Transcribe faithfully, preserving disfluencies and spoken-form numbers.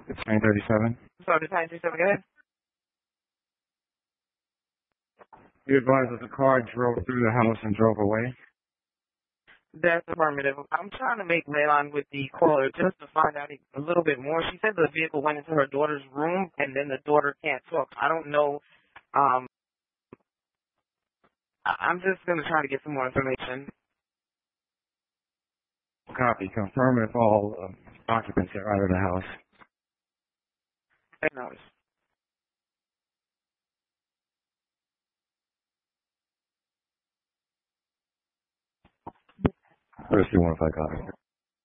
It's nine thirty-seven. Sorry, it's nine thirty-seven. Go ahead. You advised that the car drove through the house and drove away? That's affirmative. I'm trying to make Leilon with the caller just to find out a little bit more. She said the vehicle went into her daughter's room, and then the daughter can't talk. I don't know. Um, I'm just going to try to get some more information. Copy. Confirm if all uh, occupants are out of the house. Acknowledge. First, you want if I got it.